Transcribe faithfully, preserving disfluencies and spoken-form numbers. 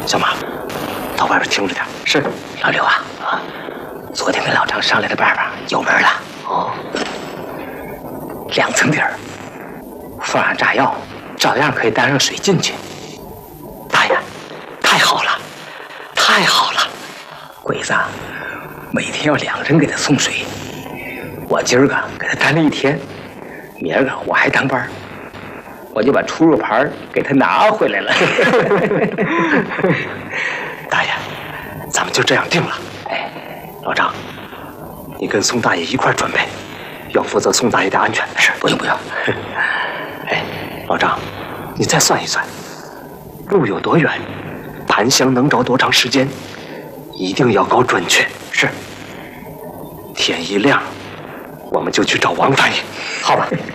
小马，到外边听着点。是。老刘啊啊，昨天跟老张商量的办法有门了。哦。两层底儿，放上炸药，照样可以带上水进去。大爷，太好了，太好了！鬼子每天要两个人给他送水，我今儿个给他担了一天，明儿个我还当班，我就把出入牌给他拿回来了。大爷，咱们就这样定了。哎，老张，你跟宋大爷一块准备，要负责宋大爷的安全。是，不用不用。哎，老张，你再算一算，路有多远，檀香能着多长时间，一定要搞准确。是。天一亮，我们就去找王大爷。好吧。